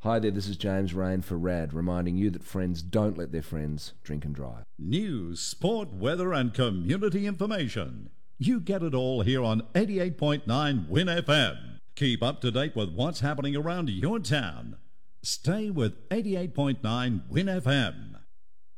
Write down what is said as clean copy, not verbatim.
Hi there, this is James Rain for RAD, reminding you that friends don't let their friends drink and drive. News, sport, weather and community information. You get it all here on 88.9 Win FM. Keep up to date with what's happening around your town. Stay with 88.9 Win FM.